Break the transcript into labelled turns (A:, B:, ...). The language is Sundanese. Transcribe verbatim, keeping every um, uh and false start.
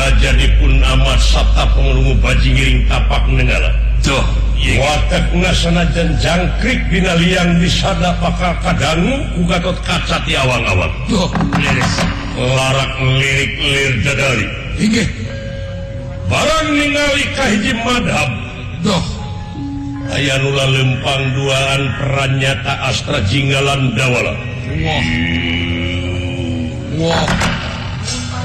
A: jadipun amat sabta pengelungu bajingiring tapak nenggala tuh watak sanajan jangkrik dina liang disada pakal kadangu ugatot kaca ti awang-awang tuh larak lirik lir dadali inggih barang ningali kahiji madhab tuh aya nula lempang duaan perannyata astra jinggalan dawala wah wah